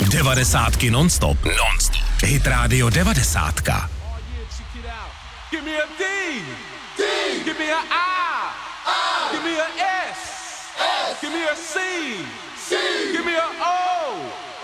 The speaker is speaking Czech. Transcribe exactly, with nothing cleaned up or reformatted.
Devadesátky non-stop. Non-stop. Hit Radio devadesátka. Give me a D. D. Give me a I. I. Give me a S. S. Give me a C. C. Give me a O.